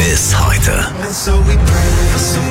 bis heute. And so we pray for some